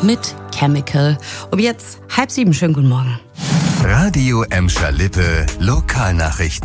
mit Chemical. Und jetzt 6:30. Schönen guten Morgen. Radio Emscher-Lippe Lokalnachrichten.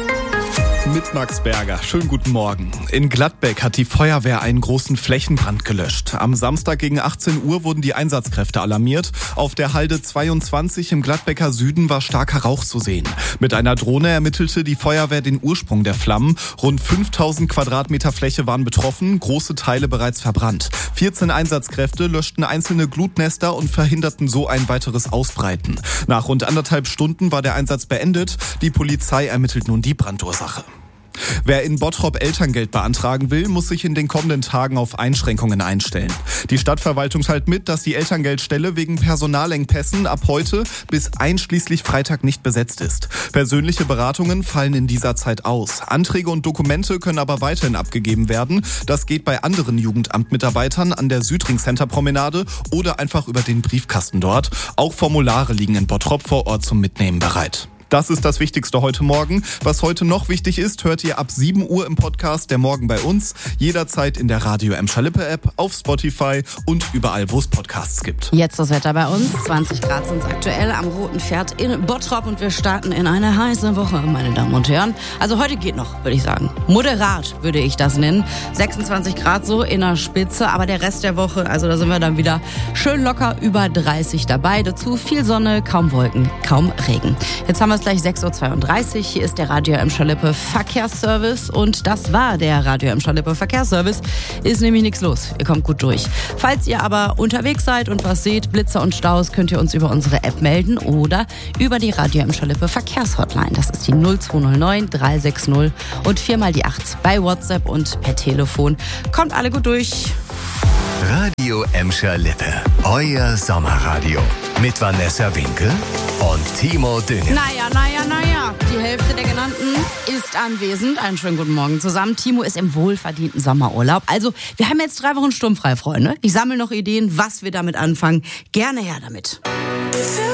Mit Max Berger. Schönen guten Morgen. In Gladbeck hat die Feuerwehr einen großen Flächenbrand gelöscht. Am Samstag gegen 18 Uhr wurden die Einsatzkräfte alarmiert. Auf der Halde 22 im Gladbecker Süden war starker Rauch zu sehen. Mit einer Drohne ermittelte die Feuerwehr den Ursprung der Flammen. Rund 5000 Quadratmeter Fläche waren betroffen, große Teile bereits verbrannt. 14 Einsatzkräfte löschten einzelne Glutnester und verhinderten so ein weiteres Ausbreiten. Nach rund 1,5 Stunden war der Einsatz beendet. Die Polizei ermittelt nun die Brandursache. Wer in Bottrop Elterngeld beantragen will, muss sich in den kommenden Tagen auf Einschränkungen einstellen. Die Stadtverwaltung teilt mit, dass die Elterngeldstelle wegen Personalengpässen ab heute bis einschließlich Freitag nicht besetzt ist. Persönliche Beratungen fallen in dieser Zeit aus. Anträge und Dokumente können aber weiterhin abgegeben werden. Das geht bei anderen Jugendamtmitarbeitern an der Südring-Center-Promenade oder einfach über den Briefkasten dort. Auch Formulare liegen in Bottrop vor Ort zum Mitnehmen bereit. Das ist das Wichtigste heute Morgen. Was heute noch wichtig ist, hört ihr ab 7 Uhr im Podcast Der Morgen bei uns. Jederzeit in der Radio Emscher-Lippe-App, auf Spotify und überall, wo es Podcasts gibt. Jetzt das Wetter bei uns. 20 Grad sind es aktuell am Roten Pferd in Bottrop und wir starten in eine heiße Woche, meine Damen und Herren. Also heute geht noch, würde ich sagen. Moderat würde ich das nennen. 26 Grad so in der Spitze, aber der Rest der Woche, also da sind wir dann wieder schön locker über 30 dabei. Dazu viel Sonne, kaum Wolken, kaum Regen. Jetzt haben wir es gleich 6:32 Uhr. Hier ist der Radio Emscher-Lippe Verkehrsservice und das war der Radio Emscher-Lippe Verkehrsservice. Ist nämlich nichts los. Ihr kommt gut durch. Falls ihr aber unterwegs seid und was seht, Blitzer und Staus, könnt ihr uns über unsere App melden oder über die Radio Emscher-Lippe Verkehrshotline. Das ist die 0209 360 und 4 die 8 bei WhatsApp und per Telefon. Kommt alle gut durch. Radio Emscher-Lippe, euer Sommerradio. Mit Vanessa Winkel und Timo Düngen. Naja. Die Hälfte der Genannten ist anwesend. Einen schönen guten Morgen zusammen. Timo ist im wohlverdienten Sommerurlaub. Also, wir haben jetzt 3 Wochen sturmfrei, Freunde. Ich sammle noch Ideen, was wir damit anfangen. Gerne her damit.